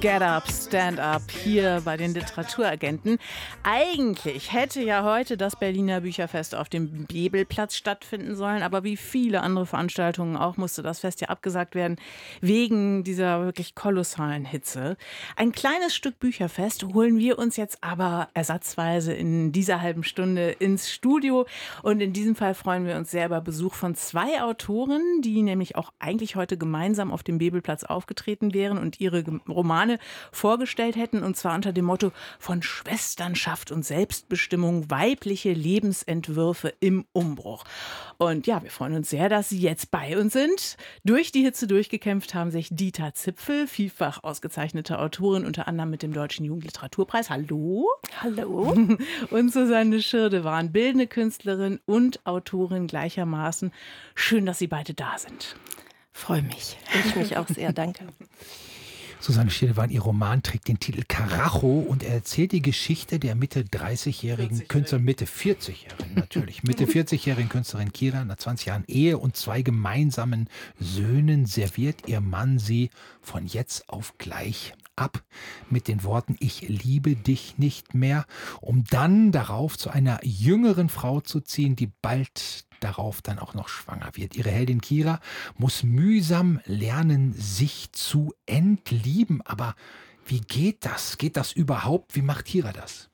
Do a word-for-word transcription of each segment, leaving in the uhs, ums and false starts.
Get Up, Stand Up hier bei den Literaturagenten. Eigentlich hätte ja heute das Berliner Bücherfest auf dem Bebelplatz stattfinden sollen, aber wie viele andere Veranstaltungen auch musste das Fest ja abgesagt werden, wegen dieser wirklich kolossalen Hitze. Ein kleines Stück Bücherfest holen wir uns jetzt aber ersatzweise in dieser halben Stunde ins Studio. Und in diesem Fall freuen wir uns sehr über Besuch von zwei Autoren, die nämlich auch eigentlich heute gemeinsam auf dem Bebelplatz aufgetreten wären und ihre Romane vorgestellt hätten, und zwar unter dem Motto von Schwesternschaft und Selbstbestimmung, weibliche Lebensentwürfe im Umbruch. Und ja, wir freuen uns sehr, dass Sie jetzt bei uns sind. Durch die Hitze durchgekämpft haben sich Dieter Zipfel, vielfach ausgezeichnete Autorin, unter anderem mit dem Deutschen Jugendliteraturpreis. Hallo. Hallo. Und Susanne Schirdewan, bildende Künstlerin und Autorin gleichermaßen. Schön, dass Sie beide da sind. Freue mich. Ich mich auch sehr, danke. Susanne Schirdewan, ihr Roman trägt den Titel Karacho und er erzählt die Geschichte der Mitte dreißigjährigen Künstlerin, Mitte vierzigjährigen natürlich, Mitte vierzigjährigen Künstlerin Kira. Nach zwanzig Jahren Ehe und zwei gemeinsamen Söhnen serviert ihr Mann sie von jetzt auf gleich ab mit den Worten „Ich liebe dich nicht mehr", um dann darauf zu einer jüngeren Frau zu ziehen, die bald darauf dann auch noch schwanger wird. Ihre Heldin Kira muss mühsam lernen, sich zu entlieben. Aber wie geht das? Geht das überhaupt? Wie macht Kira das?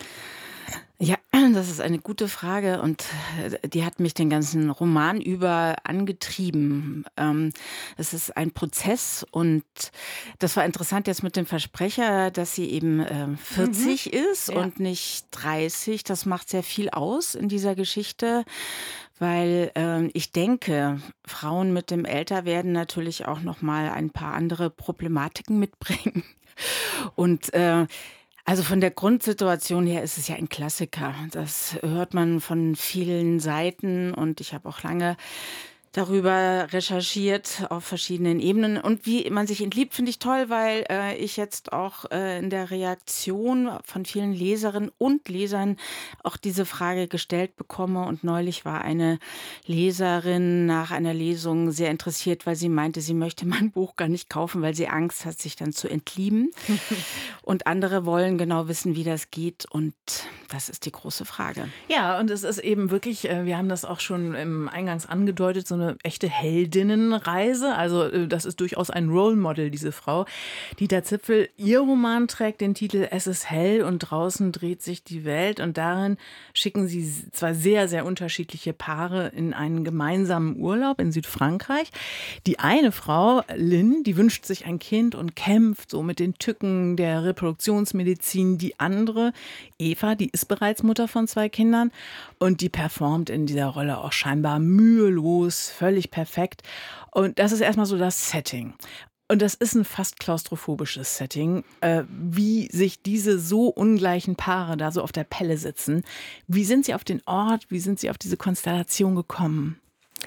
Ja, das ist eine gute Frage und die hat mich den ganzen Roman über angetrieben. Ähm, es ist ein Prozess und das war interessant jetzt mit dem Versprecher, dass sie eben äh, vierzig mhm. ist ja. und nicht dreißig. Das macht sehr viel aus in dieser Geschichte, weil äh, ich denke, Frauen mit dem Älterwerden natürlich auch noch mal ein paar andere Problematiken mitbringen. Und äh, Also von der Grundsituation her ist es ja ein Klassiker. Das hört man von vielen Seiten und ich habe auch lange darüber recherchiert auf verschiedenen Ebenen. Und wie man sich entliebt, finde ich toll, weil äh, ich jetzt auch äh, in der Reaktion von vielen Leserinnen und Lesern auch diese Frage gestellt bekomme. Und neulich war eine Leserin nach einer Lesung sehr interessiert, weil sie meinte, sie möchte mein Buch gar nicht kaufen, weil sie Angst hat, sich dann zu entlieben. Und andere wollen genau wissen, wie das geht. Und das ist die große Frage. Ja, und es ist eben wirklich, wir haben das auch schon im Eingangs angedeutet, so eine echte Heldinnenreise. Also das ist durchaus ein Role Model, diese Frau. Dieter Zipfel, ihr Roman trägt den Titel Es ist hell und draußen dreht sich die Welt. Und darin schicken sie zwei sehr, sehr unterschiedliche Paare in einen gemeinsamen Urlaub in Südfrankreich. Die eine Frau, Lynn, die wünscht sich ein Kind und kämpft so mit den Tücken der Reproduktionsmedizin. Die andere, Eva, die ist bereits Mutter von zwei Kindern und die performt in dieser Rolle auch scheinbar mühelos, völlig perfekt. Und das ist erstmal so das Setting. Und das ist ein fast klaustrophobisches Setting, äh, wie sich diese so ungleichen Paare da so auf der Pelle sitzen. Wie sind Sie auf den Ort, wie sind Sie auf diese Konstellation gekommen?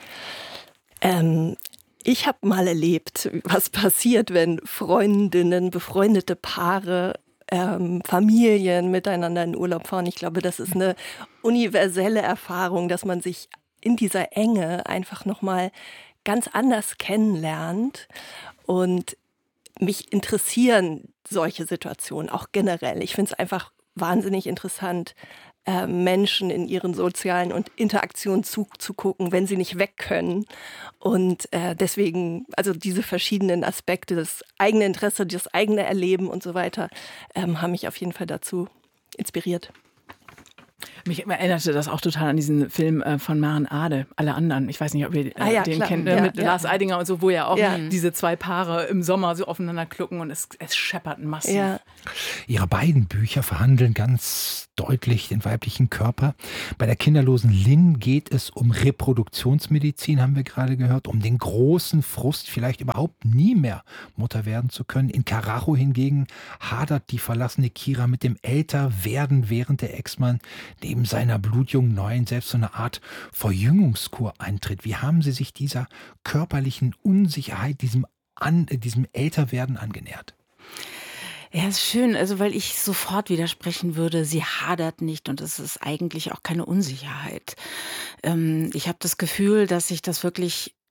Ähm, ich habe mal erlebt, was passiert, wenn Freundinnen, befreundete Paare, ähm, Familien miteinander in Urlaub fahren. Ich glaube, das ist eine universelle Erfahrung, dass man sich in dieser Enge einfach nochmal ganz anders kennenlernt. Und mich interessieren solche Situationen auch generell. Ich finde es einfach wahnsinnig interessant, äh, Menschen in ihren sozialen und Interaktionen zuzugucken, wenn sie nicht weg können. Und äh, deswegen, also diese verschiedenen Aspekte, das eigene Interesse, das eigene Erleben und so weiter, ähm, haben mich auf jeden Fall dazu inspiriert. Mich erinnerte das auch total an diesen Film äh, von Maren Ade, Alle anderen. Ich weiß nicht, ob ihr äh, ah, ja, den klar. kennt, äh, ja, mit ja. Lars Eidinger und so, wo ja auch ja. diese zwei Paare im Sommer so aufeinander klucken und es, es scheppert massiv. Ja. Ihre beiden Bücher verhandeln ganz deutlich den weiblichen Körper. Bei der kinderlosen Lynn geht es um Reproduktionsmedizin, haben wir gerade gehört, um den großen Frust, vielleicht überhaupt nie mehr Mutter werden zu können. In Karacho hingegen hadert die verlassene Kira mit dem Älterwerden, während der Ex-Mann neben seiner blutjungen Neuen selbst so eine Art Verjüngungskur eintritt. Wie haben Sie sich dieser körperlichen Unsicherheit, diesem, An, diesem Älterwerden angenähert? Ja, ist schön, also weil ich sofort widersprechen würde, sie hadert nicht und es ist eigentlich auch keine Unsicherheit. Ähm, ich habe das Gefühl, dass sich das wirklich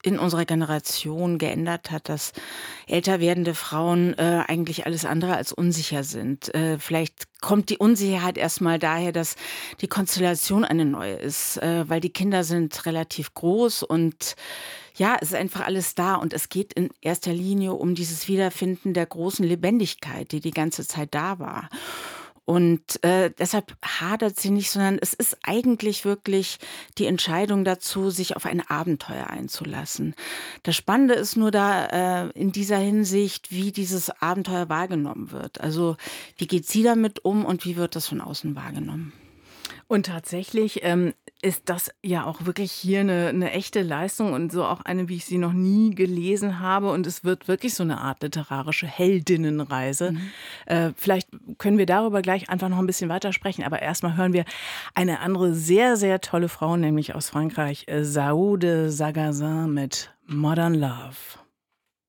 in unserer Generation geändert hat, dass älter werdende Frauen äh, eigentlich alles andere als unsicher sind. Äh, vielleicht kommt die Unsicherheit erstmal daher, dass die Konstellation eine neue ist, äh, weil die Kinder sind relativ groß und ja, es ist einfach alles da und es geht in erster Linie um dieses Wiederfinden der großen Lebendigkeit, die die ganze Zeit da war. Und äh, deshalb hadert sie nicht, sondern es ist eigentlich wirklich die Entscheidung dazu, sich auf ein Abenteuer einzulassen. Das Spannende ist nur da äh, in dieser Hinsicht, wie dieses Abenteuer wahrgenommen wird. Also wie geht sie damit um und wie wird das von außen wahrgenommen? Und tatsächlich ähm, ist das ja auch wirklich hier eine, eine echte Leistung und so auch eine, wie ich sie noch nie gelesen habe. Und es wird wirklich so eine Art literarische Heldinnenreise. Mhm. Äh, vielleicht können wir darüber gleich einfach noch ein bisschen weiter sprechen. Aber erstmal hören wir eine andere sehr, sehr tolle Frau, nämlich aus Frankreich, São de Sagazin mit Modern Love.